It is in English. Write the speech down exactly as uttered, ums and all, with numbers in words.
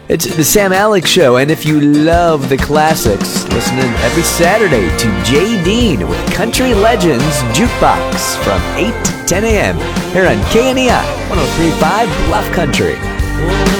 It's the Sam Alex Show, and if you love the classics, listen in every Saturday to Jay Dean with Country Legends Jukebox from eight to ten a.m. here on K N E I one oh three point five Bluff Country.